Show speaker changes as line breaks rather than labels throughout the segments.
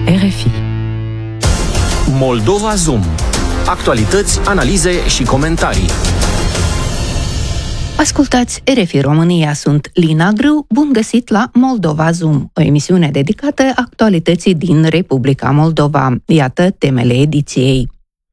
RFI.
Moldova Zoom. Actualități, analize și comentarii.
Ascultați RFI România, sunt Lina Grâu, bun găsit la Moldova Zoom, o emisiune dedicată actualității din Republica Moldova. Iată temele ediției.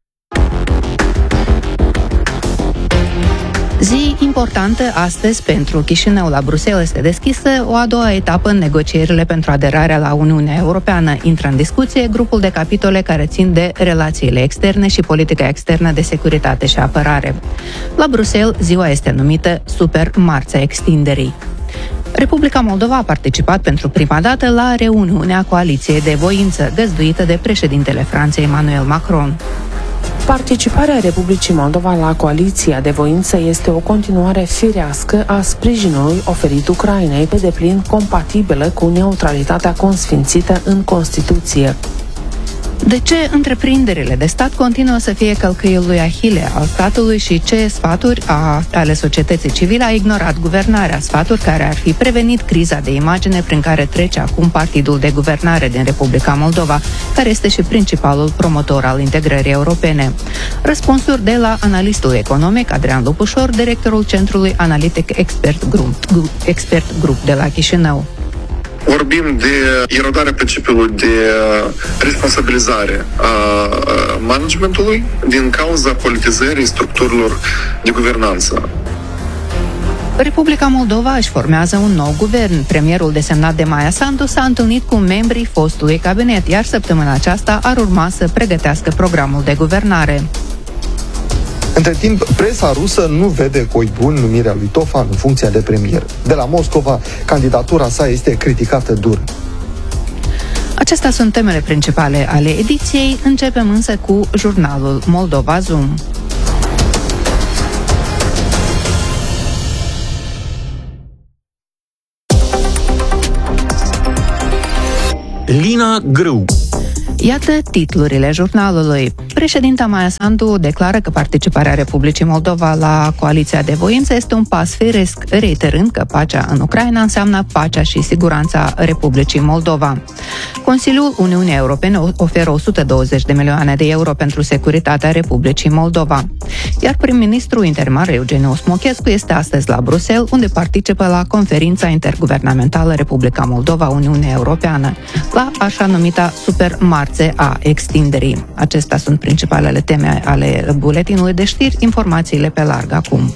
Zi importantă astăzi pentru Chișinău. La Bruxelles este deschisă o a doua etapă în negocierile pentru aderarea la Uniunea Europeană. Intră în discuție grupul de capitole care țin de relațiile externe și politica externă de securitate și apărare. La Bruxelles, ziua este numită Super Marțea Extinderii. Republica Moldova a participat pentru prima dată la reuniunea Coaliției de Voință, găzduită de președintele Franței Emmanuel Macron.
Participarea Republicii Moldova la Coaliția de Voință este o continuare firească a sprijinului oferit Ucrainei, pe deplin compatibilă cu neutralitatea consfințită în Constituție.
De ce întreprinderile de stat continuă să fie călcâiul lui Ahile al statului și ce sfaturi ale societății civile a ignorat guvernarea, sfaturi care ar fi prevenit criza de imagine prin care trece acum partidul de guvernare din Republica Moldova, care este și principalul promotor al integrării europene? Răspunsuri de la analistul economic Adrian Lupușor, directorul Centrului Analitic Expert Group de la Chișinău.
Vorbim de erodarea principiului de responsabilizare a managementului din cauza politizării structurilor de guvernanță.
Republica Moldova își formează un nou guvern. Premierul desemnat de Maia Sandu s-a întâlnit cu membrii fostului cabinet, iar săptămâna aceasta ar urma să pregătească programul de guvernare.
Între timp, presa rusă nu vede cu ochi buni numirea lui Tofan în funcția de premier. De la Moscova, candidatura sa este criticată dur.
Acestea sunt temele principale ale ediției. Începem însă cu jurnalul Moldova Zoom.
Lina Grâu.
Iată titlurile jurnalului. Președinta Maia Sandu declară că participarea Republicii Moldova la Coaliția de Voință este un pas firesc, reiterând că pacea în Ucraina înseamnă pacea și siguranța Republicii Moldova. Consiliul Uniunii Europene oferă 120 de milioane de euro pentru securitatea Republicii Moldova. Iar prim-ministrul interimar Eugeniu Smochescu este astăzi la Bruxelles, unde participă la conferința interguvernamentală Republica Moldova-Uniunea Europeană, la așa numita Super Marțea a Extinderii. Acestea sunt principalele teme ale buletinului de știri, informațiile pe larg acum.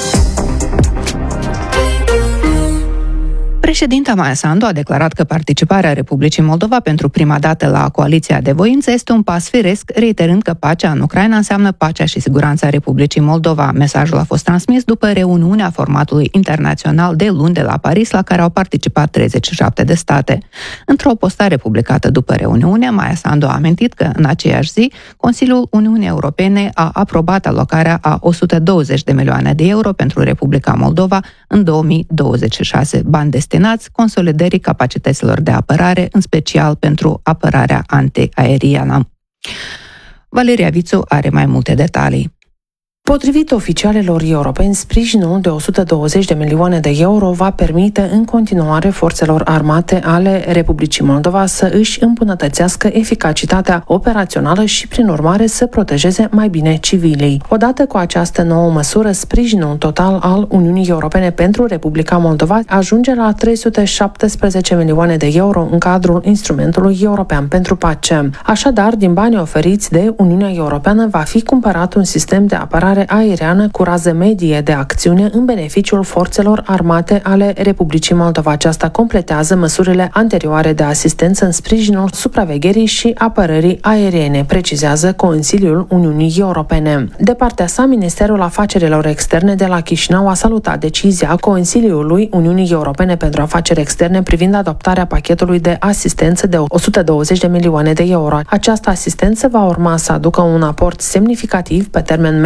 Președinta Maia Sandu a declarat că participarea Republicii Moldova pentru prima dată la Coaliția de Voință este un pas firesc, reiterând că pacea în Ucraina înseamnă pacea și siguranța Republicii Moldova. Mesajul a fost transmis după reuniunea formatului internațional de luni de la Paris, la care au participat 37 de state. Într-o postare publicată după reuniune, Maia Sandu a amintit că în aceeași zi, Consiliul Uniunii Europene a aprobat alocarea a 120 de milioane de euro pentru Republica Moldova în 2026, bani destinați consolidării capacităților de apărare, în special pentru apărarea antiaeriană. Valeria Vițu are mai multe detalii.
Potrivit oficialilor europeni, sprijinul de 120 de milioane de euro va permite în continuare forțelor armate ale Republicii Moldova să își îmbunătățească eficacitatea operațională și, prin urmare, să protejeze mai bine civilii. Odată cu această nouă măsură, sprijinul total al Uniunii Europene pentru Republica Moldova ajunge la 317 milioane de euro în cadrul instrumentului european pentru pace. Așadar, din banii oferiți de Uniunea Europeană va fi cumpărat un sistem de apărare aeriană cu rază medie de acțiune în beneficiul forțelor armate ale Republicii Moldova. Aceasta completează măsurile anterioare de asistență în sprijinul supravegherii și apărării aeriene, precizează Consiliul Uniunii Europene. De partea sa, Ministerul Afacerilor Externe de la Chișinău a salutat decizia Consiliului Uniunii Europene pentru Afaceri Externe privind adoptarea pachetului de asistență de 120 de milioane de euro. Această asistență va urma să aducă un aport semnificativ pe termen mediu la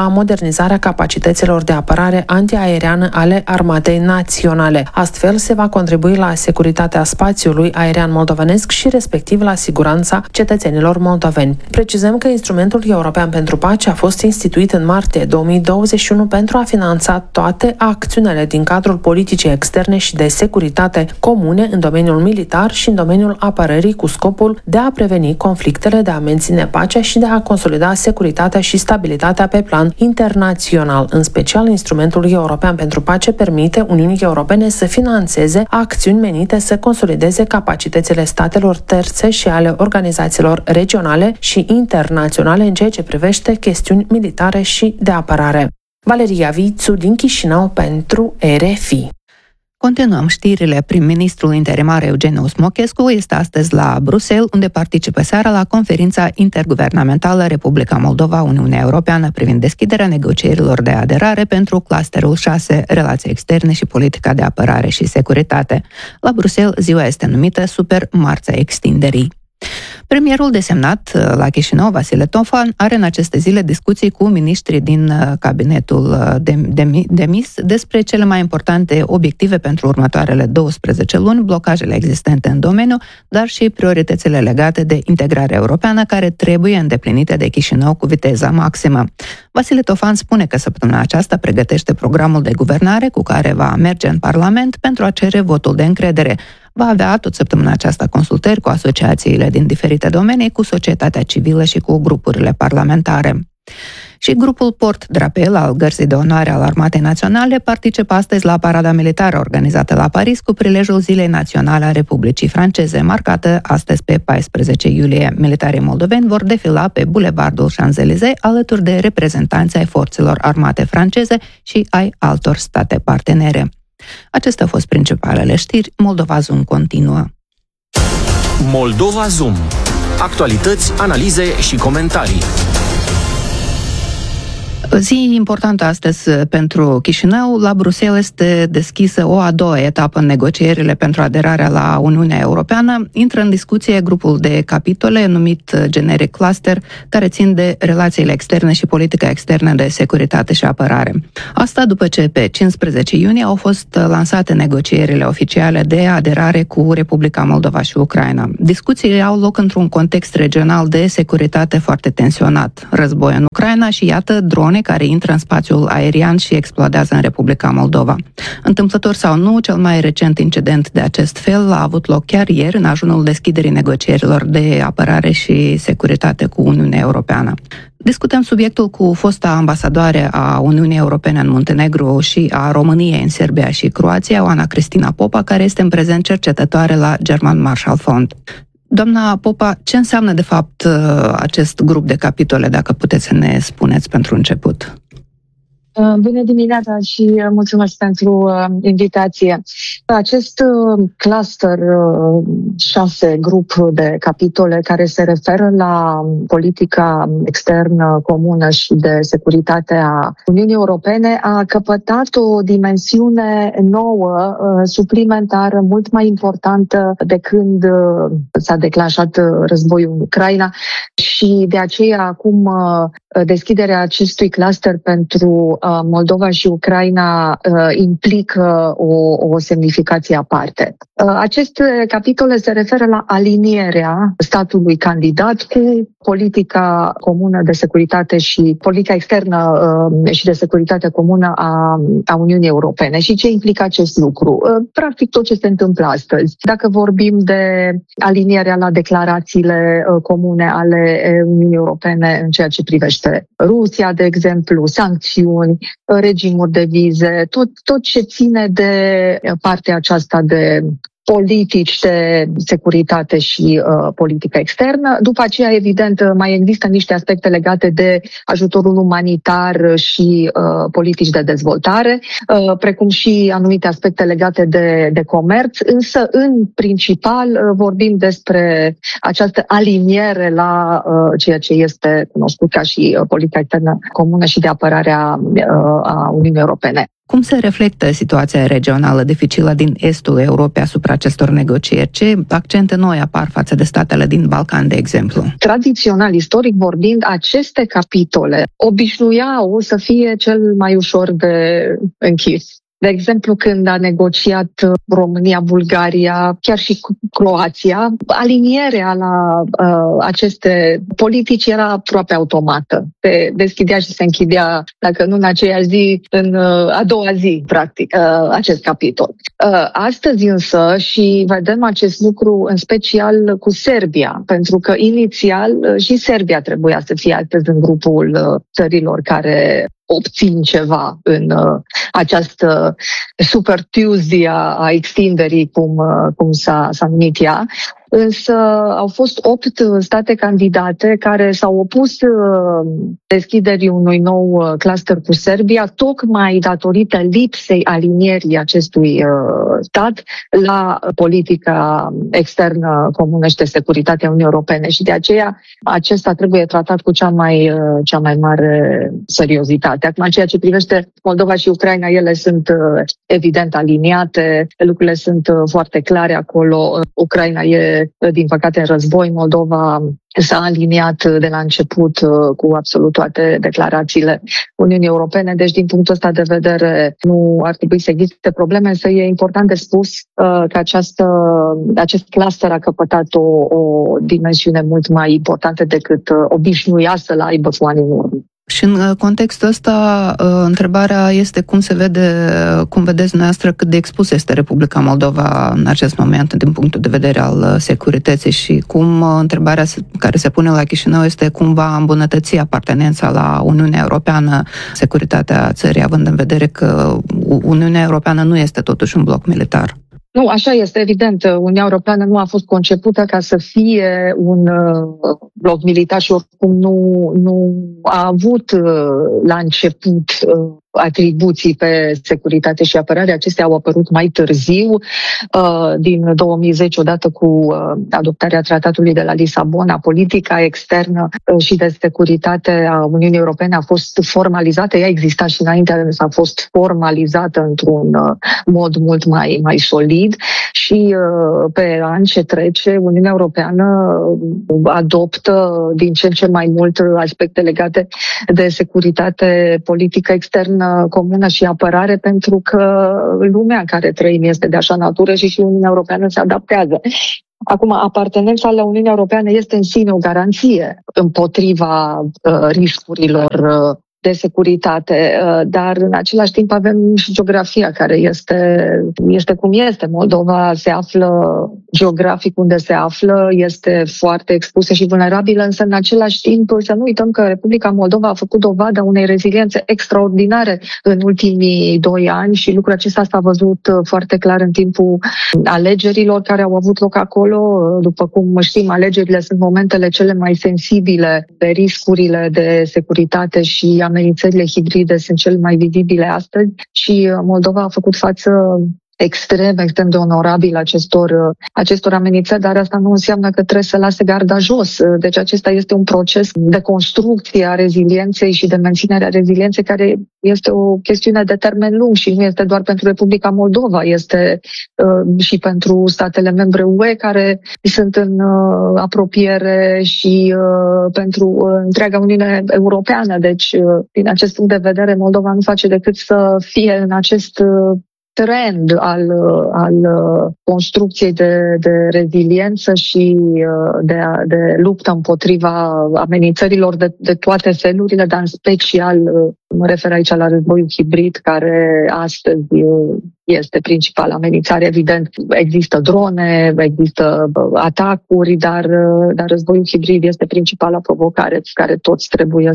la modernizarea capacităților de apărare antiaeriană ale Armatei Naționale. Astfel, se va contribui la securitatea spațiului aerian moldovenesc și respectiv la siguranța cetățenilor moldoveni. Precizăm că Instrumentul European pentru Pace a fost instituit în martie 2021 pentru a finanța toate acțiunile din cadrul politicii externe și de securitate comune în domeniul militar și în domeniul apărării, cu scopul de a preveni conflictele, de a menține pacea și de a consolida securitatea și stabilitatea pe plan internațional. În special, Instrumentul European pentru Pace permite Uniunii Europene să financeze acțiuni menite să consolideze capacitățile statelor terțe și ale organizațiilor regionale și internaționale în ceea ce privește chestiuni militare și de apărare. Valeria Vițu din Chișinău pentru RFI.
Continuăm știrile. Prim-ministrul interimar Eugenius Mochescu este astăzi la Bruxelles, unde participă seara la conferința interguvernamentală Republica Moldova-Uniunea Europeană privind deschiderea negocierilor de aderare pentru clusterul 6, relații externe și politica de apărare și securitate. La Bruxelles, ziua este numită Super Marța Extinderii. Premierul desemnat la Chișinău, Vasile Tofan, are în aceste zile discuții cu miniștrii din cabinetul demis despre cele mai importante obiective pentru următoarele 12 luni, blocajele existente în domeniu, dar și prioritățile legate de integrarea europeană care trebuie îndeplinite de Chișinău cu viteză maximă. Vasile Tofan spune că săptămâna aceasta pregătește programul de guvernare cu care va merge în Parlament pentru a cere votul de încredere. Va avea tot săptămâna aceasta consultări cu asociațiile din diferite domenii, cu societatea civilă și cu grupurile parlamentare. Și grupul Port Drapel al Gărzii de Onoare al Armatei Naționale participă astăzi la parada militară organizată la Paris cu prilejul Zilei Naționale a Republicii Franceze, marcată astăzi pe 14 iulie. Militarii moldoveni vor defila pe bulevardul Champs-Élysées alături de reprezentanți ai forțelor armate franceze și ai altor state partenere. Acestea au fost principalele știri. Moldova Zoom continuă.
Moldova Zoom. Actualități, analize și comentarii.
Zi importantă astăzi pentru Chișinău. La Bruxelles este deschisă o a doua etapă în negocierile pentru aderarea la Uniunea Europeană. Intră în discuție grupul de capitole numit generic cluster, care țin de relațiile externe și politica externă de securitate și apărare. Asta după ce pe 15 iunie au fost lansate negocierile oficiale de aderare cu Republica Moldova și Ucraina. Discuțiile au loc într-un context regional de securitate foarte tensionat. Război în Ucraina și iată drone care intră în spațiul aerian și explodează în Republica Moldova. Întâmplător sau nu, cel mai recent incident de acest fel a avut loc chiar ieri, în ajunul deschiderii negocierilor de apărare și securitate cu Uniunea Europeană. Discutăm subiectul cu fosta ambasadoare a Uniunii Europene în Muntenegru și a României în Serbia și Croația, Oana Cristina Popa, care este în prezent cercetătoare la German Marshall Fund. Doamna Popa, ce înseamnă de fapt acest grup de capitole, dacă puteți să ne spuneți pentru început?
Bună dimineața și mulțumesc pentru invitație. Acest cluster 6 grup de capitole care se referă la politica externă comună și de securitate a Uniunii Europene a căpătat o dimensiune nouă, suplimentară, mult mai importantă de când s-a declanșat războiul în Ucraina și de aceea acum deschiderea acestui cluster pentru Moldova și Ucraina implică o semnificație aparte. Aceste capitole se referă la alinierea statului candidat cu politica comună de securitate și politica externă și de securitate comună a Uniunii Europene. Și ce implică acest lucru? Practic tot ce se întâmplă astăzi. Dacă vorbim de alinierea la declarațiile comune ale Uniunii Europene în ceea ce privește Rusia, de exemplu, sancțiuni, regimuri de vize, tot ce ține de partea aceasta de politici de securitate și politică externă. După aceea, evident, mai există niște aspecte legate de ajutorul umanitar și politici de dezvoltare, precum și anumite aspecte legate de comerț, însă, în principal, vorbim despre această aliniere la ceea ce este cunoscut ca și politica externă comună și de apărare a Uniunii Europene.
Cum se reflectă situația regională dificilă din estul Europei asupra acestor negocieri? Ce accente noi apar față de statele din Balcan, de exemplu?
Tradițional, istoric vorbind, aceste capitole obișnuiau să fie cel mai ușor de închis. De exemplu, când a negociat România, Bulgaria, chiar și Croația, alinierea la aceste politici era aproape automată. Se deschidea și se închidea, dacă nu în aceeași zi, în a doua zi, practic, acest capitol. Astăzi însă, și vedem acest lucru în special cu Serbia, pentru că inițial și Serbia trebuia să fie astăzi în grupul țărilor care obțin ceva în această Super Tuesday a extinderii, cum s-a numit ea. Însă au fost 8 state candidate care s-au opus deschiderii unui nou cluster cu Serbia, tocmai datorită lipsei alinierii acestui stat la politica externă comună și de securitate a Uniunii Europene. Și de aceea acesta trebuie tratat cu cea mai mare seriozitate. Acum, în ceea ce privește Moldova și Ucraina, ele sunt evident aliniate, lucrurile sunt foarte clare acolo. Ucraina e, din păcate, în război. Moldova s-a aliniat de la început cu absolut toate declarațiile Uniunii Europene, deci din punctul ăsta de vedere nu ar trebui să existe probleme, însă e important de spus că acest cluster a căpătat o dimensiune mult mai importantă decât obișnuia să-l aibă cu ani în urmă.
Și în contextul ăsta, întrebarea este cum vedeți dumneavoastră cât de expusă este Republica Moldova în acest moment din punctul de vedere al securității și cum întrebarea care se pune la Chișinău este cum va îmbunătăți apartenența la Uniunea Europeană securitatea țării, având în vedere că Uniunea Europeană nu este totuși un bloc militar.
Nu, așa este, evident. Uniunea Europeană nu a fost concepută ca să fie un bloc militar și oricum nu a avut la început atribuții pe securitate și apărare. Acestea au apărut mai târziu, din 2010, odată cu adoptarea tratatului de la Lisabona. Politica externă și de securitate a Uniunii Europene a fost formalizată. Ea exista și înainte, însă a fost formalizată într-un mod mult mai solid și pe an ce trece, Uniunea Europeană adoptă din ce în ce mai mult aspecte legate de securitate politică externă comună și apărare, pentru că lumea în care trăim este de așa natură și Uniunea Europeană se adaptează. Acum, apartenența la Uniunea Europeană este în sine o garanție împotriva riscurilor de securitate, dar în același timp avem și geografia care este cum este. Moldova se află geografic unde se află, este foarte expusă și vulnerabilă, însă în același timp să nu uităm că Republica Moldova a făcut dovadă unei reziliențe extraordinare în ultimii 2 ani și lucrul acesta s-a văzut foarte clar în timpul alegerilor care au avut loc acolo. După cum știm, alegerile sunt momentele cele mai sensibile de riscurile de securitate și amenințările hibride sunt cele mai vizibile astăzi și Moldova a făcut față extrem de onorabil acestor amenințări, dar asta nu înseamnă că trebuie să lase garda jos. Deci acesta este un proces de construcție a rezilienței și de menținere a rezilienței care este o chestiune de termen lung și nu este doar pentru Republica Moldova, este și pentru statele membre UE care sunt în apropiere și pentru întreaga Uniune Europeană. Deci, din acest punct de vedere, Moldova nu face decât să fie în acest trend al construcției de reziliență și de luptă împotriva amenințărilor de toate felurile, dar în special mă refer aici la războiul hibrid, care astăzi este principala amenințare. Evident, există drone, există atacuri, dar războiul hibrid este principala provocare cu care toți trebuie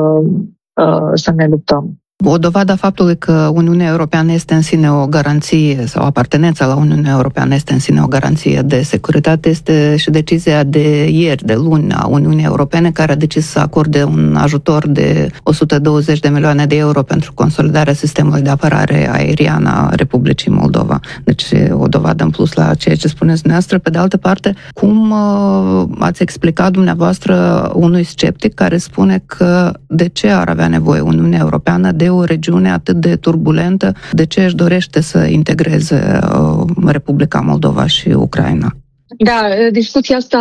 să ne luptăm.
O dovadă a faptului că Uniunea Europeană este în sine o garanție sau apartenența la Uniunea Europeană este în sine o garanție de securitate este și decizia de ieri, de luni, a Uniunii Europene, care a decis să acorde un ajutor de 120 de milioane de euro pentru consolidarea sistemului de apărare aeriană a Republicii Moldova. Deci o dovadă în plus la ceea ce spuneți dumneavoastră. Pe de altă parte, cum ați explicat dumneavoastră unui sceptic care spune că de ce ar avea nevoie Uniunea Europeană de de o regiune atât de turbulentă, de ce își dorește să integreze Republica Moldova și Ucraina?
Da, discuția asta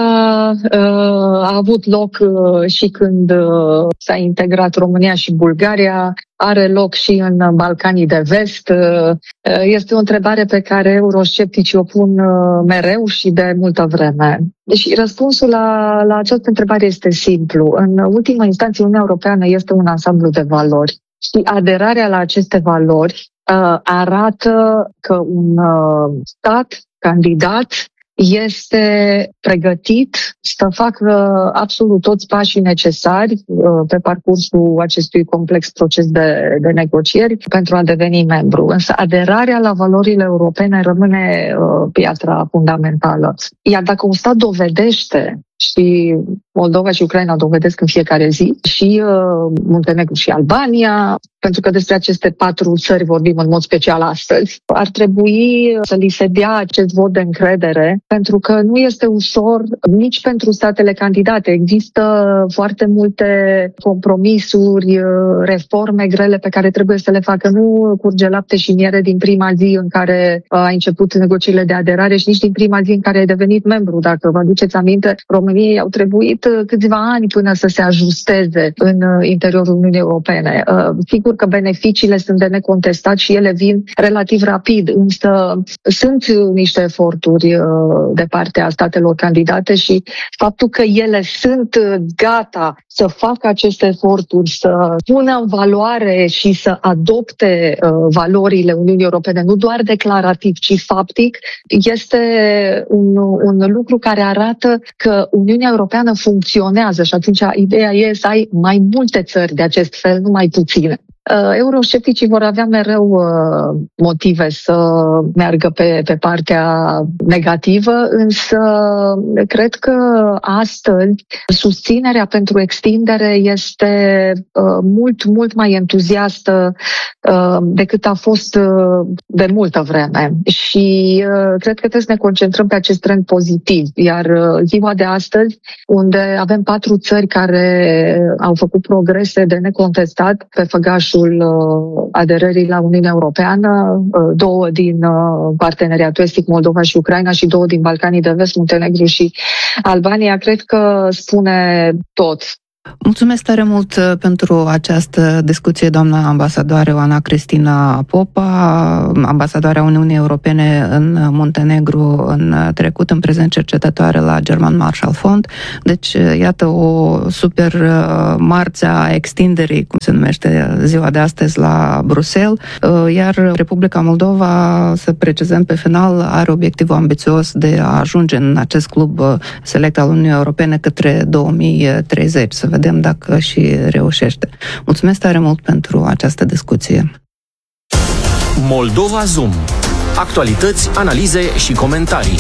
a avut loc și când s-a integrat România și Bulgaria, are loc și în Balcanii de Vest. Este o întrebare pe care euroscepticii o pun mereu și de multă vreme. Și răspunsul la această întrebare este simplu. În ultima instanță, Uniunea Europeană este un ansamblu de valori și aderarea la aceste valori arată că un stat candidat este pregătit să facă absolut toți pașii necesari pe parcursul acestui complex proces de negocieri pentru a deveni membru. Însă aderarea la valorile europene rămâne piatra fundamentală. Iar dacă un stat dovedește, și Moldova și Ucraina dovedesc în fiecare zi, și Muntenegru și Albania, pentru că despre aceste 4 țări vorbim în mod special astăzi, ar trebui să li se dea acest vot de încredere, pentru că nu este ușor nici pentru statele candidate. Există foarte multe compromisuri, reforme grele pe care trebuie să le facă. Nu curge lapte și miere din prima zi în care a început negocierile de aderare și nici din prima zi în care ai devenit membru. Dacă vă aduceți aminte, României au trebuit câțiva ani până să se ajusteze în interiorul Uniunii Europene. Sigur că beneficiile sunt de necontestat și ele vin relativ rapid, însă sunt niște eforturi de partea statelor candidate și faptul că ele sunt gata să facă aceste eforturi, să pună în valoare și să adopte valorile Uniunii Europene, nu doar declarativ, ci faptic, este un lucru care arată că Uniunea Europeană funcționează și atunci ideea e să ai mai multe țări de acest fel, nu mai puține. Euroscepticii vor avea mereu motive să meargă pe partea negativă, însă cred că astăzi susținerea pentru extindere este mult mai entuziastă decât a fost de multă vreme. Și cred că trebuie să ne concentrăm pe acest trend pozitiv. Iar ziua de astăzi, unde avem 4 țări care au făcut progrese de necontestat pe făgașul aderării la Uniunea Europeană, 2 din parteneriatul estic, Moldova și Ucraina, și 2 din Balcanii de Vest, Muntenegru și Albania, cred că spune tot.
Mulțumesc tare mult pentru această discuție, doamna ambasadoare Oana Cristina Popa, ambasadoarea Uniunii Europene în Muntenegru în trecut, în prezent cercetătoare la German Marshall Fund. Deci, iată o super marțe a extinderii, cum se numește ziua de astăzi, la Bruxelles, iar Republica Moldova, să precizăm pe final, are obiectivul ambițios de a ajunge în acest club select al Uniunii Europene către 2030. Să vedem dacă și reușește. Mulțumesc tare mult pentru această discuție.
Moldova Zoom. Actualități, analize și comentarii.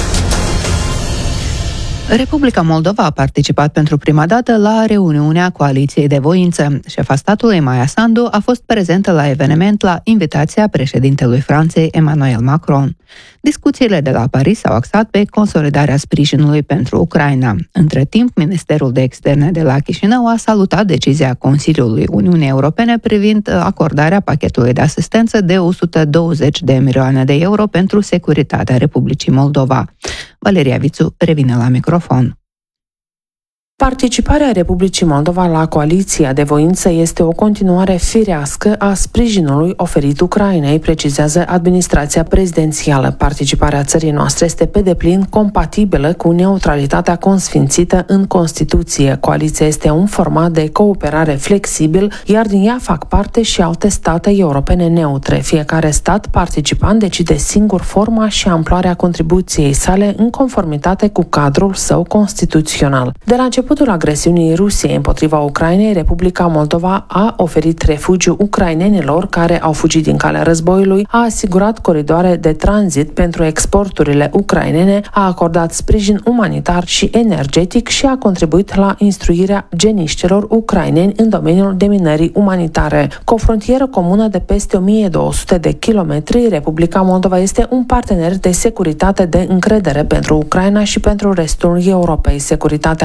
Republica Moldova a participat pentru prima dată la reuniunea Coaliției de Voință. Șefa statului, Maia Sandu, a fost prezentă la eveniment la invitația președintelui Franței, Emmanuel Macron. Discuțiile de la Paris s-au axat pe consolidarea sprijinului pentru Ucraina. Între timp, Ministerul de Externe de la Chișinău a salutat decizia Consiliului Uniunii Europene privind acordarea pachetului de asistență de 120 de milioane de euro pentru securitatea Republicii Moldova. Valeria Vițu revine la microfon.
Participarea Republicii Moldova la Coaliția de Voință este o continuare firească a sprijinului oferit Ucrainei, precizează administrația prezidențială. Participarea țării noastre este pe deplin compatibilă cu neutralitatea consfințită în Constituție. Coaliția este un format de cooperare flexibil, iar din ea fac parte și alte state europene neutre. Fiecare stat participant decide singur forma și amploarea contribuției sale în conformitate cu cadrul său constituțional. De la începutul agresiunii Rusiei împotriva Ucrainei, Republica Moldova a oferit refugiu ucrainenilor care au fugit din calea războiului, a asigurat coridoare de tranzit pentru exporturile ucrainene, a acordat sprijin umanitar și energetic și a contribuit la instruirea geniștilor ucraineni în domeniul deminării umanitare. Cu o frontieră comună de peste 1200 de kilometri, Republica Moldova este un partener de securitate de încredere pentru Ucraina și pentru restul Europei. Securitatea Ucrainei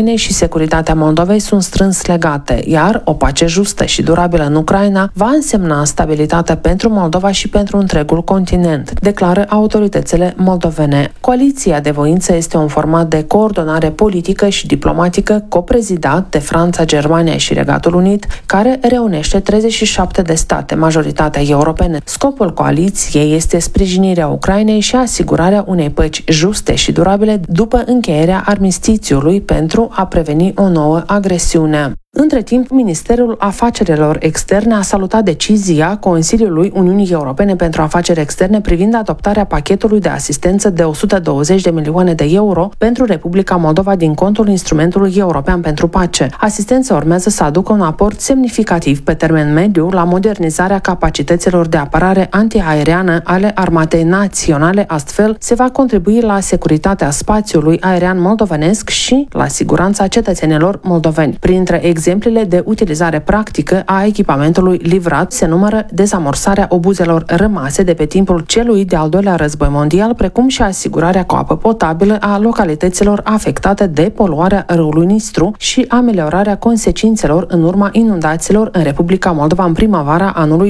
Ucrainei și securitatea Moldovei sunt strâns legate, iar o pace justă și durabilă în Ucraina va însemna stabilitate pentru Moldova și pentru întregul continent, declară autoritățile moldovene. Coaliția de voință este un format de coordonare politică și diplomatică coprezidat de Franța, Germania și Regatul Unit, care reunește 37 de state, majoritatea europene. Scopul coaliției este sprijinirea Ucrainei și asigurarea unei păci juste și durabile după încheierea armistițiului pentru a preveni o nouă agresiune. Între timp, Ministerul Afacerilor Externe a salutat decizia Consiliului Uniunii Europene pentru Afaceri Externe privind adoptarea pachetului de asistență de 120 de milioane de euro pentru Republica Moldova din contul Instrumentului European pentru Pace. Asistența urmează să aducă un aport semnificativ pe termen mediu la modernizarea capacităților de apărare antiaeriană ale Armatei Naționale, astfel se va contribui la securitatea spațiului aerian moldovenesc și la siguranța cetățenilor moldoveni. Printre exemplele de utilizare practică a echipamentului livrat se numără dezamorsarea obuzelor rămase de pe timpul celui de-al doilea război mondial, precum și asigurarea cu apă potabilă a localităților afectate de poluarea râului Nistru și ameliorarea consecințelor în urma inundațiilor în Republica Moldova în primăvara anului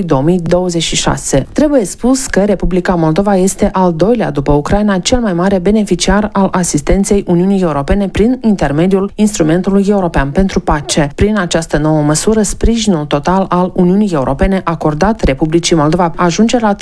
2026. Trebuie spus că Republica Moldova este al doilea după Ucraina cel mai mare beneficiar al asistenței Uniunii Europene prin intermediul Instrumentului European pentru Pace. Prin această nouă măsură, sprijinul total al Uniunii Europene acordat Republicii Moldova ajunge la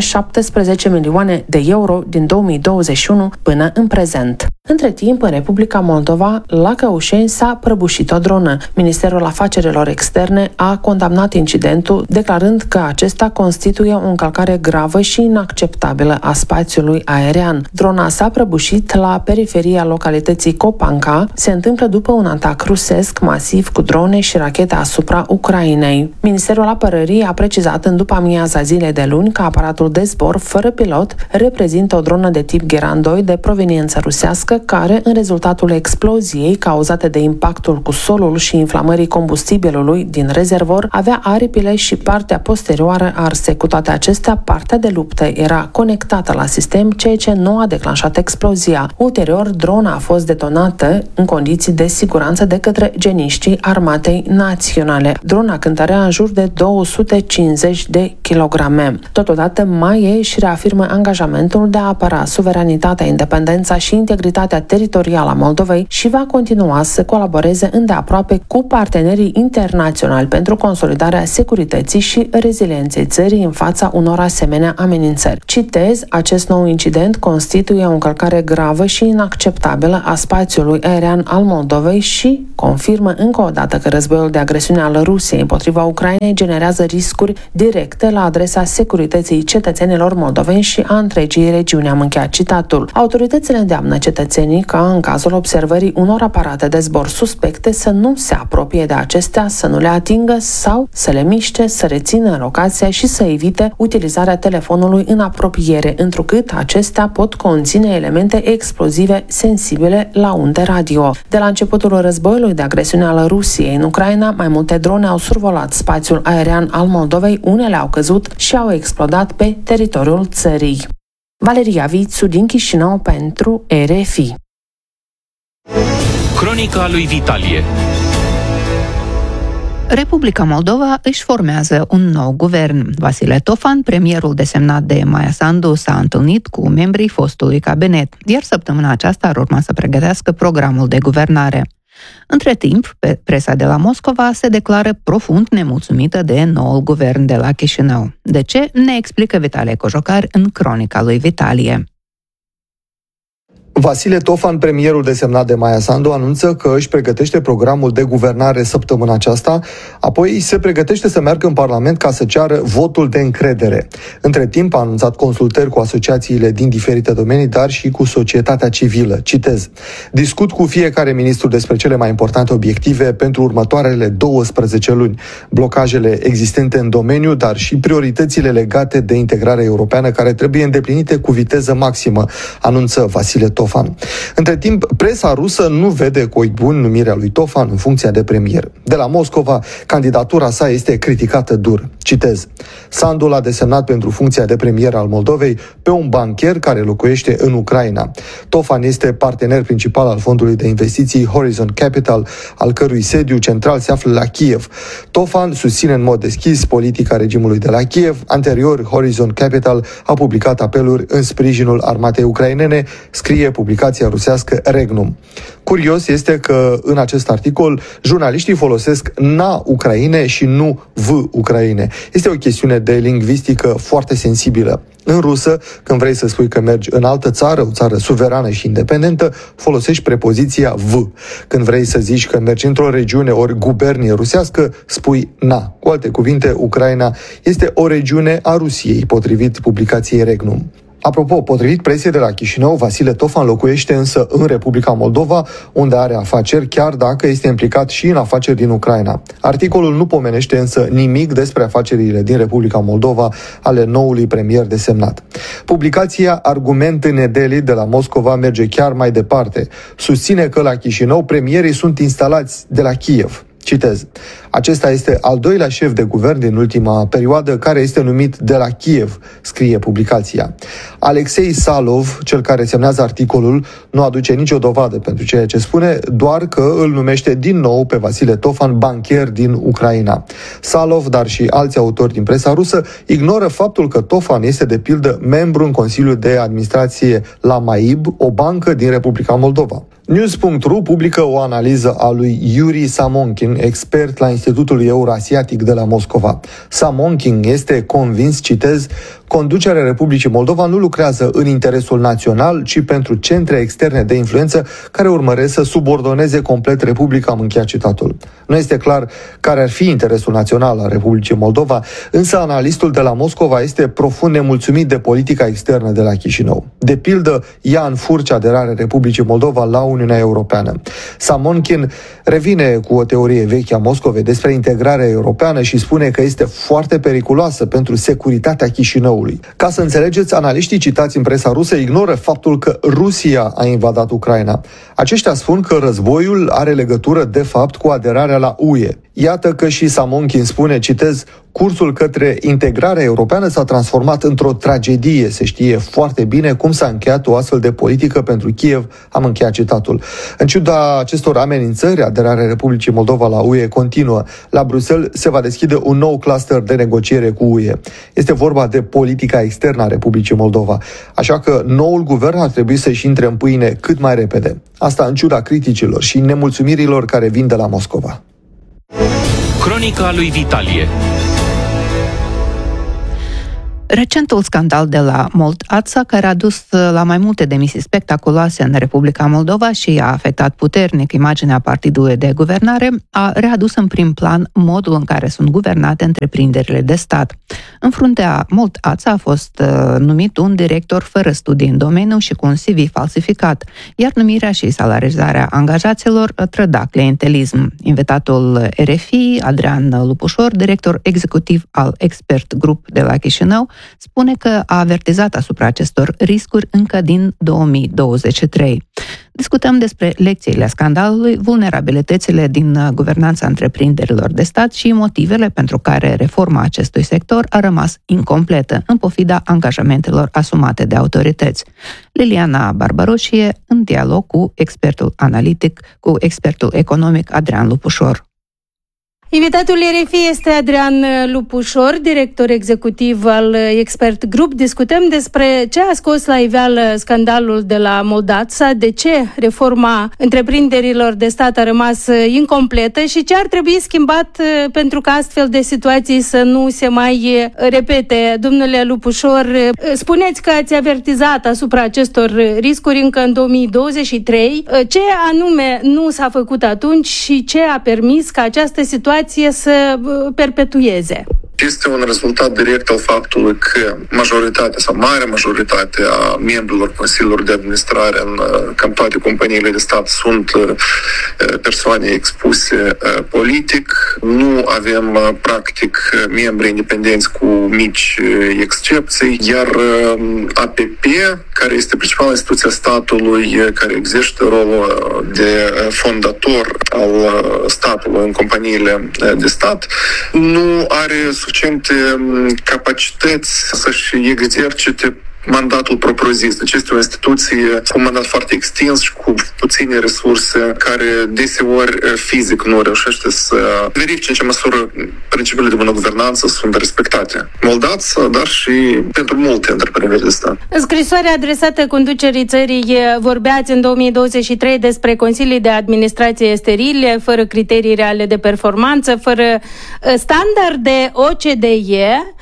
317 milioane de euro din 2021 până în prezent. Între timp, în Republica Moldova, la Căușeni s-a prăbușit o dronă. Ministerul Afacerilor Externe a condamnat incidentul, declarând că acesta constituie o încălcare gravă și inacceptabilă a spațiului aerian. Drona s-a prăbușit la periferia localității Copanca. Se întâmplă după un atac rusesc masiv cu drone și rachete asupra Ucrainei. Ministerul Apărării a precizat în după-amiaza zilei de luni că aparatul de zbor fără pilot reprezintă o dronă de tip Geran 2 de proveniență rusească, care, în rezultatul exploziei cauzate de impactul cu solul și inflamării combustibilului din rezervor, avea aripile și partea posterioară arse. Cu toate acestea, partea de luptă era conectată la sistem, ceea ce nu a declanșat explozia. Ulterior, drona a fost detonată în condiții de siguranță de către geniștii Armatei Naționale. Drona cântărea în jur de 250 de kilograme. Totodată, MAIE își reafirmă angajamentul de a apăra suveranitatea, independența și integritatea teritorială a Moldovei și va continua să colaboreze îndeaproape cu partenerii internaționali pentru consolidarea securității și rezilienței țării în fața unor asemenea amenințări. Citez, acest nou incident constituie o încălcare gravă și inacceptabilă a spațiului aerian al Moldovei și confirmă încă o dată că războiul de agresiune al Rusiei împotriva Ucrainei generează riscuri directe la adresa securității cetățenilor moldoveni și a întregii regiuni. Am încheiat citatul. Autoritățile îndeamnă cetățenii ca, în cazul observării unor aparate de zbor suspecte, să nu se apropie de acestea, să nu le atingă sau să le miște, să rețină în locația și să evite utilizarea telefonului în apropiere, întrucât acestea pot conține elemente explozive sensibile la unde radio. De la începutul războiului de agresiune al Rusiei în Ucraina, mai multe drone au survolat spațiul aerian al Moldovei, unele au căzut și au explodat pe teritoriul țării. Valeria Vițu din Chișinău pentru RFI.
Cronica lui Vitalie.
Republica Moldova își formează un nou guvern. Vasile Tofan, premierul desemnat de Maia Sandu, s-a întâlnit cu membrii fostului cabinet, iar săptămâna aceasta ar urma să pregătească programul de guvernare. Între timp, presa de la Moscova se declară profund nemulțumită de noul guvern de la Chișinău. De ce? Ne explică Vitalie Cojocar în cronica lui Vitalie.
Vasile Tofan, premierul desemnat de Maia Sandu, anunță că își pregătește programul de guvernare săptămâna aceasta, apoi se pregătește să meargă în Parlament ca să ceară votul de încredere. Între timp a anunțat consultări cu asociațiile din diferite domenii, dar și cu societatea civilă. Citez: discut cu fiecare ministru despre cele mai importante obiective pentru următoarele 12 luni, blocajele existente în domeniu, dar și prioritățile legate de integrarea europeană care trebuie îndeplinite cu viteză maximă, anunță Vasile Tofan. Tofan. Între timp, presa rusă nu vede cu ochi buni numirea lui Tofan în funcția de premier. De la Moscova, candidatura sa este criticată dur. Citez: Sandu l-a desemnat pentru funcția de premier al Moldovei pe un bancher care locuiește în Ucraina. Tofan este partener principal al fondului de investiții Horizon Capital, al cărui sediu central se află la Kiev. Tofan susține în mod deschis politica regimului de la Kiev. Anterior, Horizon Capital a publicat apeluri în sprijinul armatei ucrainene, scrie publicația rusească Regnum. Curios este că în acest articol jurnaliștii folosesc na Ucraine și nu v Ucraine. Este o chestiune de lingvistică foarte sensibilă. În rusă, când vrei să spui că mergi în altă țară, o țară suverană și independentă, folosești prepoziția v. Când vrei să zici că mergi într-o regiune ori gubernie rusească, spui na. Cu alte cuvinte, Ucraina este o regiune a Rusiei, potrivit publicației Regnum. Apropo, potrivit presiei de la Chișinău, Vasile Tofan locuiește însă în Republica Moldova, unde are afaceri, chiar dacă este implicat și în afaceri din Ucraina. Articolul nu pomenește însă nimic despre afacerile din Republica Moldova ale noului premier desemnat. Publicația Argument în Nedeli de la Moscova merge chiar mai departe. Susține că la Chișinău premierii sunt instalați de la Kiev. Citez: acesta este al doilea șef de guvern din ultima perioadă care este numit de la Kiev, scrie publicația. Alexei Salov, cel care semnează articolul, nu aduce nicio dovadă pentru ceea ce spune, doar că îl numește din nou pe Vasile Tofan bancher din Ucraina. Salov, dar și alți autori din presa rusă, ignoră faptul că Tofan este de pildă membru în Consiliul de Administrație la MAIB, o bancă din Republica Moldova. News.ru publică o analiză a lui Yuri Samonkin, expert la Institutul Eurasiatic de la Moscova. Samonkin este convins, citez, conducerea Republicii Moldova nu lucrează în interesul național, ci pentru centre externe de influență care urmăresc să subordoneze complet Republica, am încheiat citatul. Nu este clar care ar fi interesul național al Republicii Moldova, însă analistul de la Moscova este profund nemulțumit de politica externă de la Chișinău. De pildă, ia în furci aderarea Republicii Moldova la Uniunea Europeană. Samonkin revine cu o teorie veche a Moscovei despre integrarea europeană și spune că este foarte periculoasă pentru securitatea Chișinăului. Ca să înțelegeți, analiștii citați în presa rusă ignoră faptul că Rusia a invadat Ucraina. Aceștia spun că războiul are legătură de fapt cu aderarea la UE. Iată că și Samonkin spune, citez, cursul către integrarea europeană s-a transformat într-o tragedie. Se știe foarte bine cum s-a încheiat o astfel de politică pentru Kiev, am încheiat citatul. În ciuda acestor amenințări, aderarea Republicii Moldova la UE continuă. La Bruxelles se va deschide un nou cluster de negociere cu UE. Este vorba de politica externă a Republicii Moldova. Așa că noul guvern ar trebui să-și intre în pâine cât mai repede. Asta în ciuda criticilor și nemulțumirilor care vin de la Moscova.
Cronica lui Vitalie.
Recentul scandal de la Mold-Ața, care a dus la mai multe demisii spectaculoase în Republica Moldova și a afectat puternic imaginea partidului de guvernare, a readus în prim plan modul în care sunt guvernate întreprinderile de stat. În fruntea Mold-Ața a fost numit un director fără studii în domeniu și cu un CV falsificat, iar numirea și salarizarea angajaților trăda clientelism. Invitatul RFI, Adrian Lupușor, director executiv al Expert Group de la Chișinău, spune că a avertizat asupra acestor riscuri încă din 2023. Discutăm despre lecțiile scandalului, vulnerabilitățile din guvernanța întreprinderilor de stat și motivele pentru care reforma acestui sector a rămas incompletă, în pofida angajamentelor asumate de autorități. Liliana Barbaroșie, în dialog cu expertul analitic, cu expertul economic Adrian Lupușor.
Invitatul RFI este Adrian Lupușor, director executiv al Expert Group. Discutăm despre ce a scos la iveală scandalul de la Mold-Ața, de ce reforma întreprinderilor de stat a rămas incompletă și ce ar trebui schimbat pentru ca astfel de situații să nu se mai repete. Domnule Lupușor, spuneți că ați avertizat asupra acestor riscuri încă în 2023. Ce anume nu s-a făcut atunci și ce a permis ca această situație să perpetueze?
Este un rezultat direct al faptului că majoritatea sau marea majoritate a membrilor consiliilor de administrare în cam toate companiile de stat sunt persoane expuse politic, nu avem practic membri independenți cu mici excepții, iar APP, care este principala instituție a statului, care exercită rolul de fondator al statului în companiile de stat, nu are suficiente capacități să-și exercite mandatul propriu-zis. Deci este o instituție cu un mandat foarte extins și cu puține resurse, care deseori fizic nu reușește să verifice în ce măsură principiile de bună guvernanță sunt respectate. Moldața, dar și pentru multe întreprinderi de stat.
În scrisoarea adresată conducerii țării vorbeați în 2023 despre consilii de administrație sterile, fără criterii reale de performanță, fără standarde OCDE.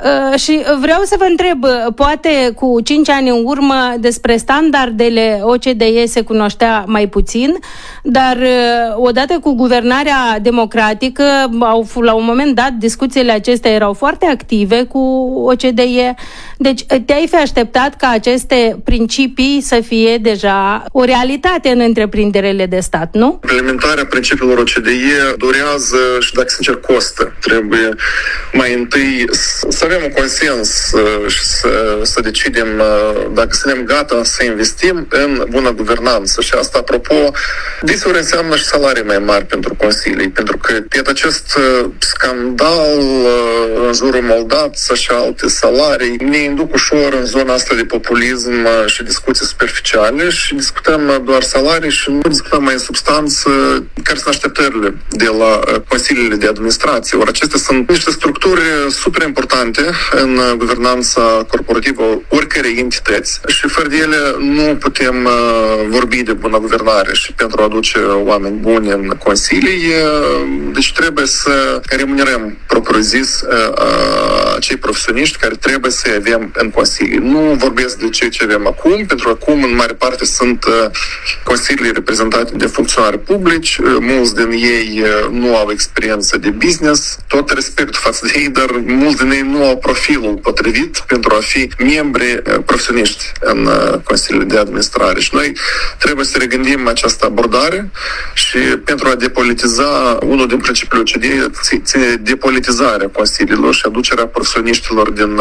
Și vreau să vă întreb, poate cu 5 ani în urmă despre standardele OCDE se cunoștea mai puțin, dar odată cu guvernarea democratică, la un moment dat, discuțiile acestea erau foarte active cu OCDE. Deci te-ai fi așteptat ca aceste principii să fie deja o realitate în întreprinderile de stat, nu?
Implementarea principiilor OCDE durează și, dacă sincer, costă. Trebuie mai întâi să avem un consens și să decidem dacă suntem gata să investim în bună guvernanță. Și asta, apropo, deseori înseamnă și salarii mai mari pentru consilii, pentru că pe acest scandal în jurul Moldața și alte salarii ne induc ușor în zona asta de populism și discuții superficiale și discutăm doar salarii și nu discutăm mai în substanță care sunt așteptările de la consiliile de administrație. Ori acestea sunt niște structuri super importante în guvernanța corporativă oricărei entități și fără de ele nu putem vorbi de bună guvernare și pentru a aduce oameni buni în consilii, deci trebuie să remunerăm propriu-zis acei profesioniști care trebuie să avem în consilii. Nu vorbesc de ce avem acum, pentru că acum în mare parte sunt consilii reprezentate de funcționari publici, mulți din ei nu au experiență de business, tot respectul față de ei, dar mulți din ei nu au profilul potrivit pentru a fi membri profesioniști în consiliile de administrare. Și noi trebuie să regândim această abordare și pentru a depolitiza, unul din principiile OCDE ține depolitizarea consiliilor și aducerea profesioniștilor din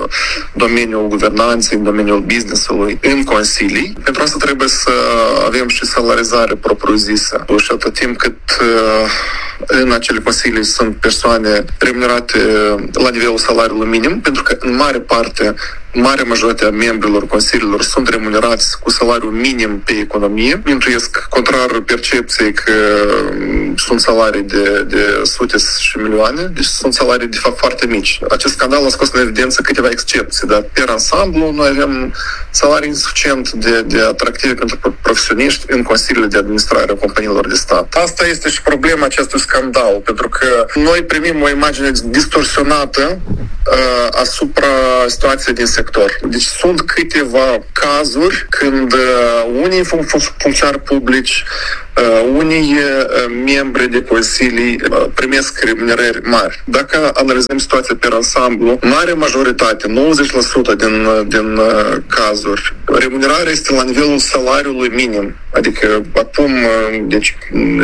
domeniul guvernanței, în domeniul business-ului în consilii. Pentru asta trebuie să avem și salarizare propriu-zisă. Și atât timp cât în acele consilii sunt persoane remunerate la nivelul salariului minim, pentru că în mare parte, marea majoritate a membrilor consiliilor sunt remunerați cu salariul minim pe economie. Intuiesc, contrar percepției că sunt salarii de sute și milioane, deci sunt salarii de fapt foarte mici. Acest scandal a scos în evidență câteva excepții, dar per ansamblu noi avem salarii insuficient de atractive pentru profesioniști în consiliile de administrare a companiilor de stat. Asta este și problema acestui scandal, pentru că noi primim o imagine distorsionată asupra situației din sector. Deci sunt câteva cazuri când unii funcționari publici, unii membri de consilii primesc remunerări mari. Dacă analizăm situația pe ansamblu, mare majoritate, 90% din cazuri, remunerarea este la nivelul salariului minim. Adică acum, deci,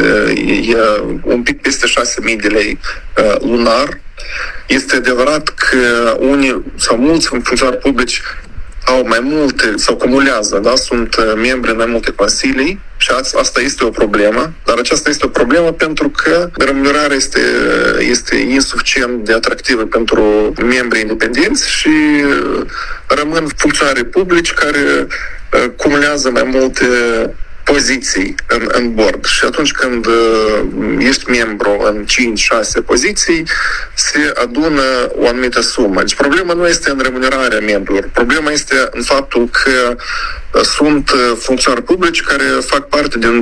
e un pic peste 6.000 de lei lunar. Este adevărat că unii sau mulți funcționari publici au mai multe sau cumulează, da? Sunt membri în mai multe consilii și asta este o problemă, dar aceasta este o problemă pentru că remunerarea este insuficient de atractivă pentru membrii independenți și rămân funcționari publici care cumulează mai multe poziții în board. Și atunci când ești membru în 5-6 poziții, se adună o anumită sumă. Deci problema nu este în remunerarea membrilor. Problema este în faptul că sunt funcționari publici care fac parte din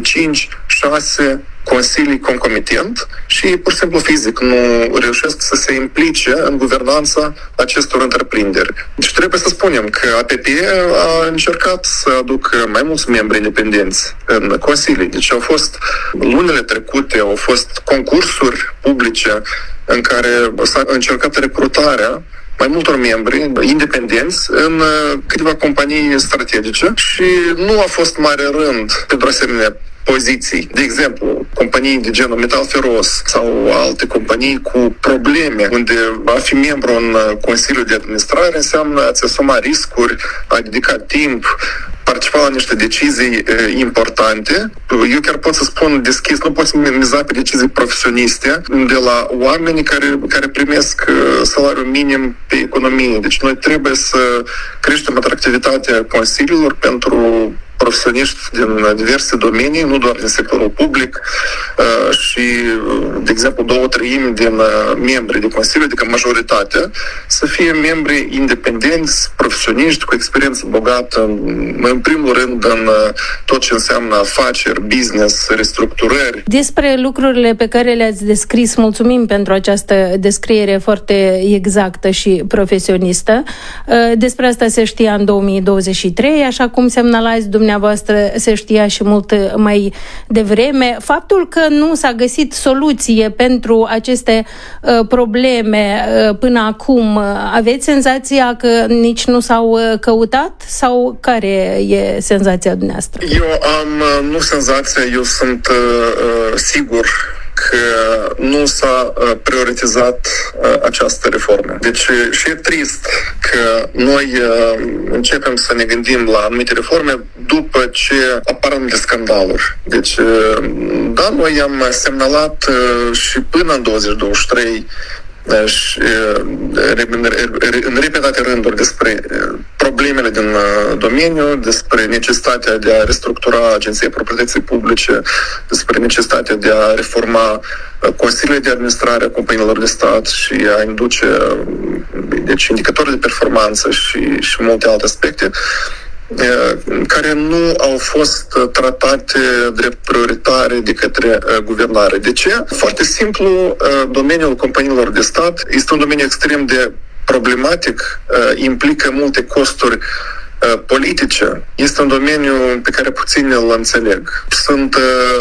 5-6 consilii concomitent și pur și simplu fizic nu reușesc să se implice în guvernanța acestor întreprinderi. Deci trebuie să spunem că APP a încercat să aducă mai mulți membri independenți în consilii. Deci au fost lunile trecute, au fost concursuri publice în care s-a încercat recrutarea mai multor membri independenți în câteva companii strategice și nu a fost mare rând pentru asemenea poziții. De exemplu, companii de genul Metal Feros sau alte companii cu probleme, unde a fi membru în Consiliul de Administrare înseamnă a-ți asuma riscuri, a dedica timp, participa la niște decizii importante. Eu chiar pot să spun deschis, nu pot să miza pe decizii profesioniste de la oameni care primesc salariul minim pe economie. Deci noi trebuie să creștem atractivitatea consiliilor pentru profesioniști din diverse domenii, nu doar din sectorul public, și, de exemplu, 2/3 din membrii de Consiliu, adică majoritatea, să fie membri independenți, profesioniști, cu experiență bogată, în primul rând, în tot ce înseamnă afaceri, business, restructurări.
Despre lucrurile pe care le-ați descris, mulțumim pentru această descriere foarte exactă și profesionistă. Despre asta se știa în 2023, așa cum semnalați dumneavoastră, se știa și mult mai devreme. Faptul că nu s-a găsit soluție pentru aceste probleme până acum, aveți senzația că nici nu s-au căutat? Sau care e senzația dumneavoastră?
Eu am, nu senzația, eu sunt sigur că nu s-a prioritizat această reformă. Deci și e trist că noi începem să ne gândim la anumite reforme după ce apar anumite scandaluri. Deci, da, noi am semnalat și până în 2023 și în repetate rânduri despre problemele din domeniu, despre necesitatea de a restructura Agenția Proprietății Publice, despre necesitatea de a reforma Consiliile de Administrare a companiilor de stat și a induce indicatori de performanță și multe alte aspecte care nu au fost tratate drept prioritare de către guvernare. De ce? Foarte simplu, domeniul companiilor de stat este un domeniu extrem de problematic, implică multe costuri politice. Este un domeniu pe care puțin îl înțeleg. Sunt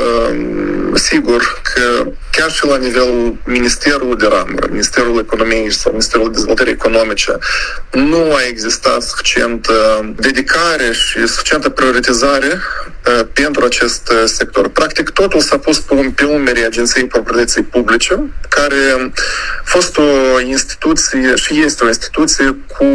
sigur că chiar și la nivelul Ministerului de Ramură, Ministerul Economiei sau Ministerul Dezvoltării Economice, nu a existat suficientă dedicare și suficientă prioritizare pentru acest sector. Practic, totul s-a pus pe umerii Agenției Proprietății Publice, care a fost o instituție și este o instituție cu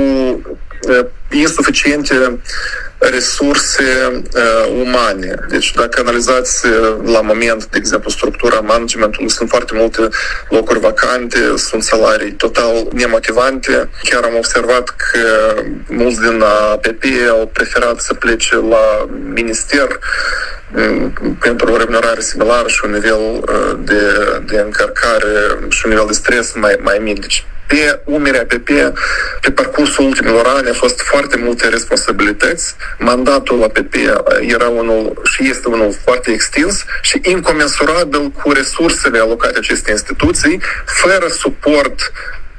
insuficiente resurse umane. Deci dacă analizați la moment, de exemplu, structura managementului, sunt foarte multe locuri vacante, sunt salarii total nemotivante. Chiar am observat că mulți din APP au preferat să plece la minister pentru o remunerare similară și un nivel de încărcare și un nivel de stres mai mic. Deci pe umerii APP, pe parcursul ultimilor ani, a fost foarte multe responsabilități. Mandatul APP era unul și este unul foarte extins și incomensurabil cu resursele alocate acestei instituții, fără suport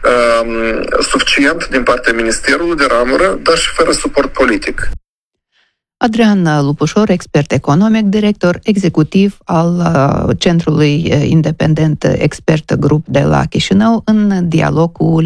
suficient din partea Ministerului de Ramură, dar și fără suport politic.
Adrian Lupușor, expert economic, director executiv al Centrului Independent Expert Group de la Chișinău, în dialog cu